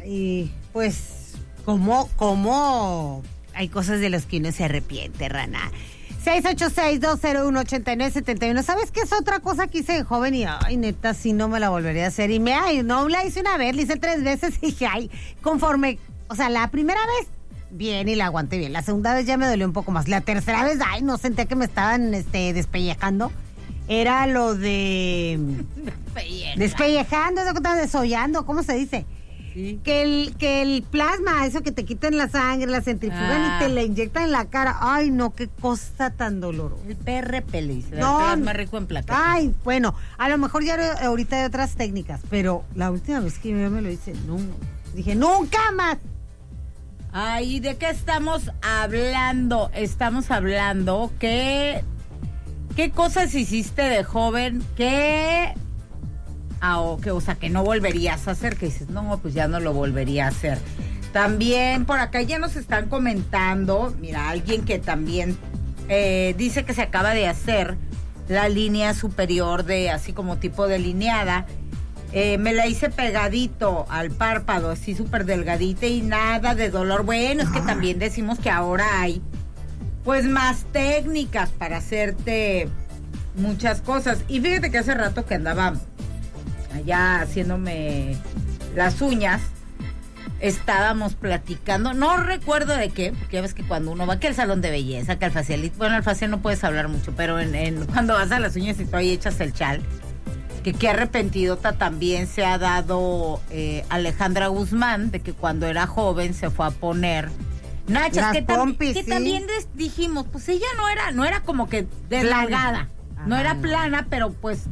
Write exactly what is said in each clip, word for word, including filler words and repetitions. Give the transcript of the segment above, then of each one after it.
y pues, ¿cómo, cómo hay cosas de las que uno se arrepiente, Rana? seis ocho seis, dos cero uno, ocho nueve siete uno. ¿Sabes qué es otra cosa que hice de joven? Y, ay, neta, sí no me la volvería a hacer. Y me, ay, no la hice una vez, la hice tres veces y dije, ay, conforme, o sea, la primera vez, bien, y la aguanté bien. La segunda vez ya me dolió un poco más. La tercera vez, ay, no sentía que me estaban, este, despellejando. Era lo de... Despelleja. Despellejando, eso que están desollando, ¿cómo se dice? Sí. Que el, que el plasma, eso que te quitan la sangre, la centrifugan Ah. y te la inyectan en la cara. Ay, no, qué cosa tan dolorosa. El P R P le dice, No, el plasma rico en plaquetas. Ay, bueno, a lo mejor ya ahorita hay otras técnicas, pero la última vez que yo me lo hice, no, dije, nunca más. Ay, ¿de qué estamos hablando? Estamos hablando que... ¿Qué cosas hiciste de joven que... Ah, o, que, o sea, que no volverías a hacer? Que dices, no, pues ya no lo volvería a hacer. También por acá ya nos están comentando, mira, alguien que también eh, dice que se acaba de hacer la línea superior de, así como tipo delineada. Eh, me la hice pegadito al párpado, así súper delgadita y nada de dolor. Bueno, es que también decimos que ahora hay, pues, más técnicas para hacerte muchas cosas. Y fíjate que hace rato que andaba allá haciéndome las uñas, estábamos platicando, no recuerdo de qué, porque ya ves que cuando uno va que al salón de belleza, que al facialista, bueno, al facial no puedes hablar mucho, pero en, en cuando vas a las uñas y tú ahí echas el chal, que qué arrepentidota también se ha dado eh, Alejandra Guzmán, de que cuando era joven se fue a poner nachas, Las que, tam pompis, que sí. también des, dijimos, pues ella no era, no era como que deslargada, no Ajá, era no. plana, pero pues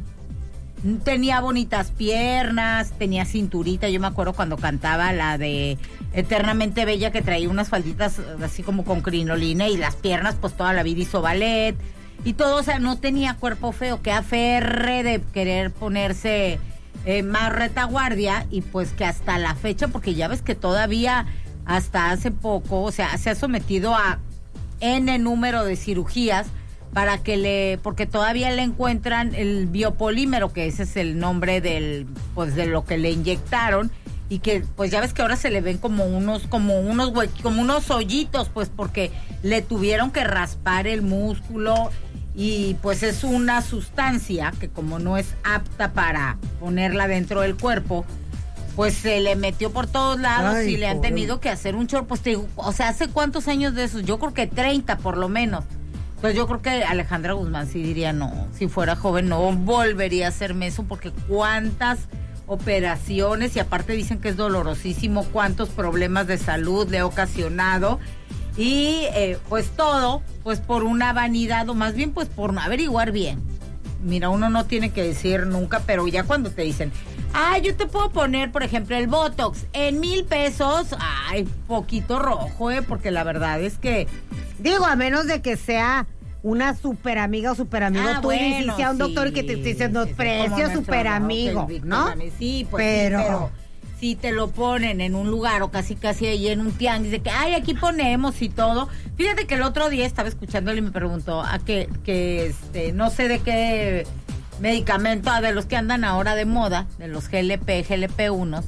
tenía bonitas piernas, tenía cinturita. Yo me acuerdo cuando cantaba la de Eternamente Bella, que traía unas falditas así como con crinolina, y las piernas pues toda la vida hizo ballet y todo, o sea, no tenía cuerpo feo, que aferre de querer ponerse eh, más retaguardia, y pues que hasta la fecha, porque ya ves que todavía hasta hace poco, o sea, se ha sometido a N número de cirugías para que le, porque todavía le encuentran el biopolímero, que ese es el nombre del, pues de lo que le inyectaron, y que pues ya ves que ahora se le ven como unos, como unos hue- como unos hoyitos, pues porque le tuvieron que raspar el músculo, y pues es una sustancia que como no es apta para ponerla dentro del cuerpo, pues se le metió por todos lados. Ay, y le han pobre. tenido que hacer un chorro, pues te digo, o sea, ¿hace cuántos años de eso? Yo creo que treinta por lo menos. Pues yo creo que Alejandra Guzmán sí diría no, si fuera joven no volvería a hacerme eso, porque cuántas operaciones, y aparte dicen que es dolorosísimo, cuántos problemas de salud le ha ocasionado, y eh, pues todo, pues por una vanidad, o más bien pues por no averiguar bien. Mira, uno no tiene que decir nunca, pero ya cuando te dicen, ah, yo te puedo poner, por ejemplo, el Botox en mil pesos, ay, poquito rojo, eh, porque la verdad es que... Digo, a menos de que sea una super amiga o super amigo Ah, tuyo, y bueno, si sea un sí, doctor y que te esté diciendo sí, sí, como precio nuestro super amigo, Víctor ¿no? también. Sí, pues pero... sí, pero si te lo ponen en un lugar o casi casi ahí en un tianguis de que, ay, aquí ponemos y todo. Fíjate que el otro día estaba escuchándole y me preguntó a que, que este, no sé de qué medicamento, ah, de los que andan ahora de moda, de los G L P, G L P uno.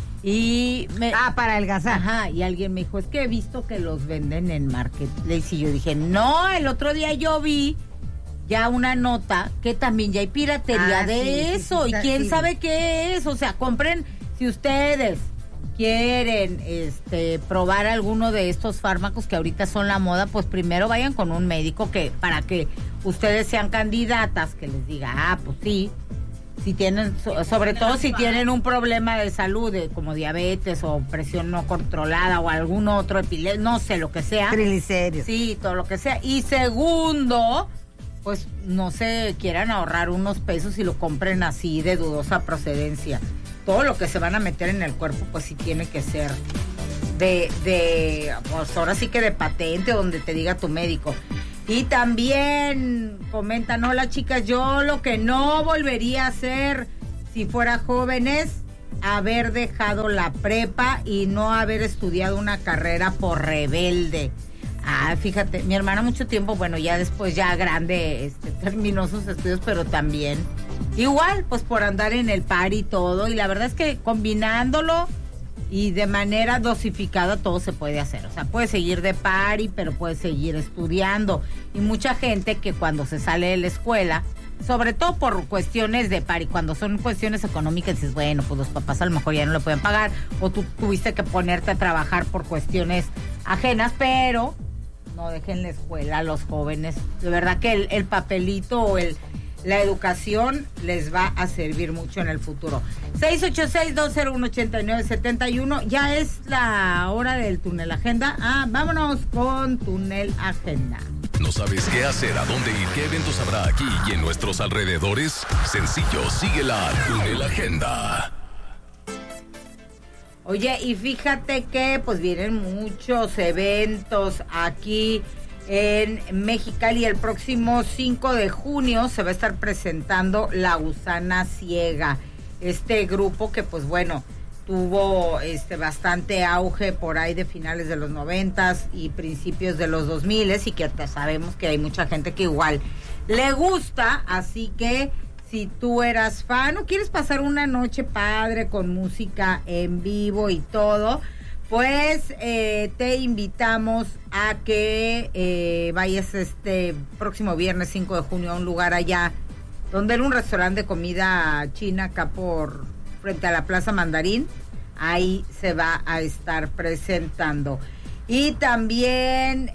Y me, Ah, para adelgazar. ajá, y alguien me dijo, es que he visto que los venden en Marketplace. Y yo dije, no, el otro día yo vi ya una nota que también ya hay piratería Ah, de sí, sí, eso. sí, y sí, quién sí. sabe qué es. O sea, compren, si ustedes quieren este probar alguno de estos fármacos que ahorita son la moda, pues primero vayan con un médico, que para que ustedes sean candidatas, que les diga, ah, pues sí. Si tienen, so- sobre todo si tienen un problema de salud, de, como diabetes o presión no controlada o algún otro epilepsia, no sé, lo que sea. Triglicéridos. Sí, todo lo que sea. Y segundo, pues no se quieran ahorrar unos pesos y lo compren así de dudosa procedencia. Todo lo que se van a meter en el cuerpo, pues sí tiene que ser de, de, pues ahora sí que de patente, donde te diga tu médico. Y también comentan, hola chicas, yo lo que no volvería a hacer si fuera joven es haber dejado la prepa y no haber estudiado una carrera por rebelde. Ah, fíjate, mi hermana mucho tiempo, bueno, ya después, ya grande, este, terminó sus estudios, pero también igual, pues por andar en el par y todo. Y la verdad es que combinándolo, y de manera dosificada todo se puede hacer. O sea, puedes seguir de party, pero puedes seguir estudiando. Y mucha gente que cuando se sale de la escuela, sobre todo por cuestiones de party, cuando son cuestiones económicas, dices, bueno, pues los papás a lo mejor ya no lo pueden pagar, o tú tuviste que ponerte a trabajar por cuestiones ajenas, pero no dejen la escuela a los jóvenes. De verdad que el, el papelito o el la educación les va a servir mucho en el futuro. seis ocho seis, dos cero uno, ocho nueve siete uno. Ya es la hora del túnel agenda. Ah, vámonos con túnel agenda. ¿No sabes qué hacer, a dónde ir, qué eventos habrá aquí y en nuestros alrededores? Sencillo, sigue la túnel agenda. Oye, y fíjate que pues vienen muchos eventos aquí en Mexicali. El próximo cinco de junio se va a estar presentando La Gusana Ciega, este grupo que pues bueno, tuvo este bastante auge por ahí de finales de los noventas y principios de los dos miles, y que sabemos que hay mucha gente que igual le gusta, así que si tú eras fan o quieres pasar una noche padre con música en vivo y todo, pues eh, te invitamos a que eh, vayas este próximo viernes cinco de junio a un lugar allá, donde era un restaurante de comida china acá por frente a la Plaza Mandarín. Ahí se va a estar presentando. Y también,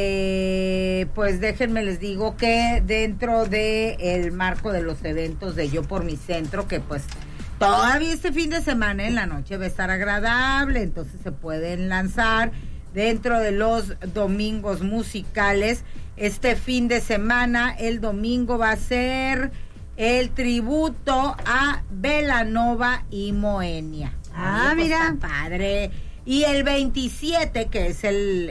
eh, pues déjenme les digo que dentro de el marco de los eventos de Yo por mi Centro, que pues todavía este fin de semana en la noche va a estar agradable, entonces se pueden lanzar dentro de los domingos musicales. Este fin de semana, el domingo va a ser el tributo a Belanova y Moenia. Ah, Ay, pues, mira. está padre. Y el veintisiete, que es el,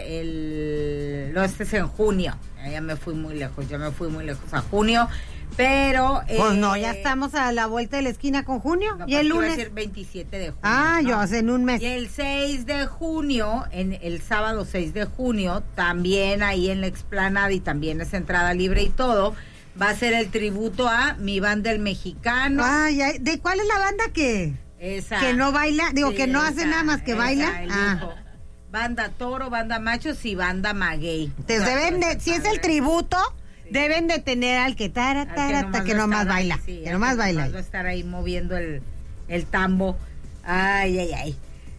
el, no, este es en junio. Ya me fui muy lejos, ya me fui muy lejos a junio. Pero... Pues eh, no, ya estamos a la vuelta de la esquina con junio. No, y el iba a lunes. decir veintisiete de junio. Ah, ¿no? yo hace en un mes. Y el seis de junio, en el sábado seis de junio, también ahí en la explanada, y también es entrada libre y todo, va a ser el tributo a Mi Banda el Mexicano. Ay, ay, ¿de cuál es la banda que? Esa. Que no baila, digo, Sí, que no esa, hace nada más que esa, baila. el Ah. hijo. Banda Toro, Banda Machos y Banda Maguey. Entonces deben de, si es el tributo, sí, deben de tener al que tara, tara, hasta que nomás baila. Sí, que nomás baila. Va a estar ahí moviendo el, el tambo. Ay, ay, ay.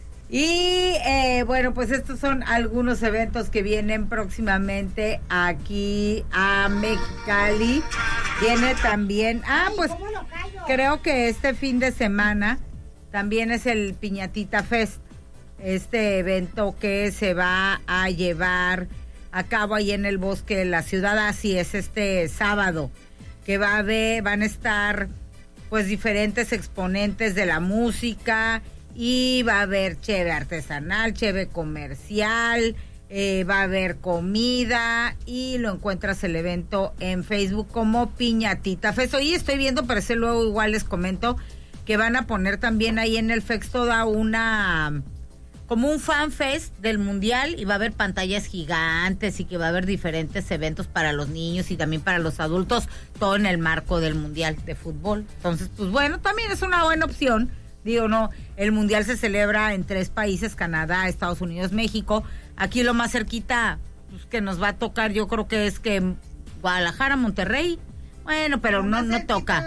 Y eh, bueno, pues estos son algunos eventos que vienen próximamente aquí a Mexicali. Viene también, ah, pues creo que este fin de semana también es el Piñatita Fest, este evento que se va a llevar a cabo ahí en el bosque de la ciudad. Así es, este sábado, que va a haber, van a estar pues diferentes exponentes de la música, y va a haber cheve artesanal, cheve comercial, eh, va a haber comida, y lo encuentras el evento en Facebook como Piñatita Fest. Hoy estoy viendo, pero ese luego igual les comento que van a poner también ahí en el Fex toda una, como un fan fest del mundial, y va a haber pantallas gigantes, y que va a haber diferentes eventos para los niños y también para los adultos, todo en el marco del mundial de fútbol. Entonces, pues bueno, también es una buena opción. Digo, no, el mundial se celebra en tres países: Canadá, Estados Unidos, México. Aquí lo más cerquita pues, que nos va a tocar, yo creo que es que Guadalajara, Monterrey. Bueno, pero no, no toca.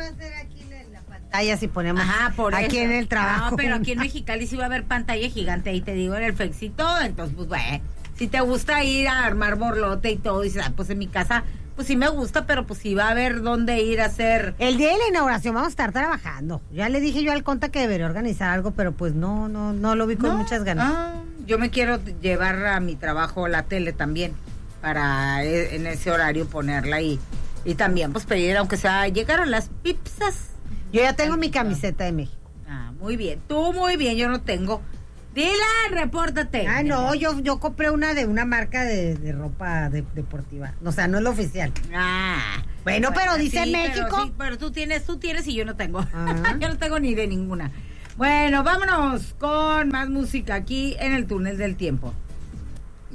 Pantalla si ponemos Ajá, por aquí eso. en el trabajo. No, pero aquí en Mexicali sí va a haber pantalla gigante, ahí te digo, en el Fexito. Entonces, pues bueno, si te gusta ir a armar borlote y todo, dices, ah, pues en mi casa, pues sí me gusta, pero pues sí va a haber dónde ir a hacer. El día de la inauguración vamos a estar trabajando. Ya le dije yo al Conta que debería organizar algo, pero pues no, no, no lo vi con No, muchas ganas. ah, yo me quiero llevar a mi trabajo la tele también, para eh, en ese horario ponerla, y, y también pues pedir, aunque sea, llegaron las pizzas. Yo ya tengo mi camiseta de México. Ah, muy bien. Tú muy bien, yo no tengo. Dila, repórtate. Ah, no, yo, yo compré una de una marca de, de ropa de- deportiva. O sea, no es la oficial. Ah. Bueno, pero dice sí, México. Pero, sí, pero tú tienes, tú tienes y yo no tengo. Ajá. Yo no tengo ni de ninguna. Bueno, vámonos con más música aquí en el túnel del tiempo.